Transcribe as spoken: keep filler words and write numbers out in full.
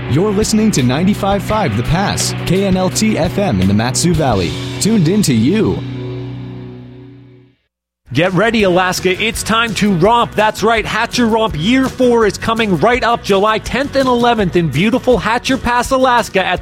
You're listening to ninety-five point five The Pass, K N L T F M in the Mat-Su Valley. Tuned in to you. Get ready, Alaska. It's time to romp. That's right. Hatcher Romp Year four is coming right up July tenth and eleventh in beautiful Hatcher Pass, Alaska at